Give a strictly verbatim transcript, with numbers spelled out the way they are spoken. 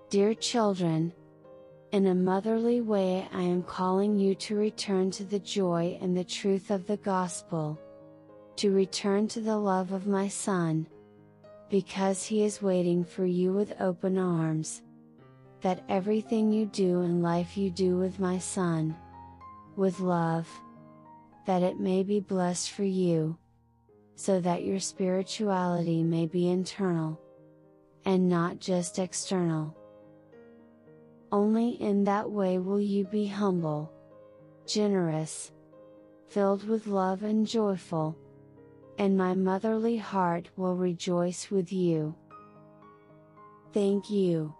Dear children, in a motherly way I am calling you to return to the joy and the truth of the gospel. To return to the love of my Son. Because He is waiting for you with open arms. That everything you do in life you do with my Son. With love. That it may be blessed for you. So that your spirituality may be internal. And not just external. Only in that way will you be humble, generous, filled with love and joyful, and my motherly heart will rejoice with you. Thank you.